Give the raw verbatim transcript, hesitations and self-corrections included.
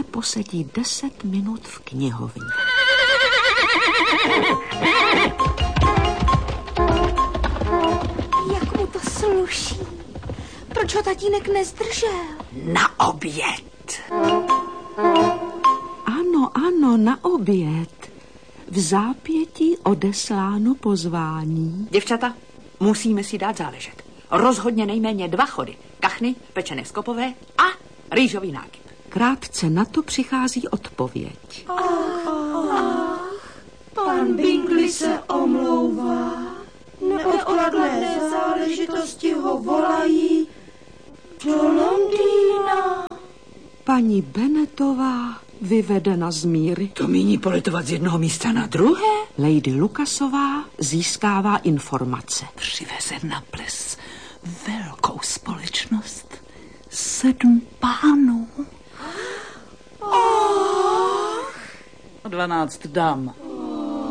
posedí deset minut v knihovně. Jak mu to sluší. Proč ho tatínek nezdržel? Na oběd. Ano, ano, na oběd. V zápětí odesláno pozvání. Děvčata, musíme si dát záležet. Rozhodně nejméně dva chody. Kachny, pečené skopové a rýžový nákyp. Krátce na to přichází odpověď. Ach, ach, pan Bingley se omlouvá. Neodkladné záležitosti ho volají do Londýna. Paní Bennetová vyvedena z míry. To míní poletovat z jednoho místa na druhé? Lady Lucasová získává informace. Přiveze na ples velkou společnost. Sedm pánů. Oh. Dvanáct dam.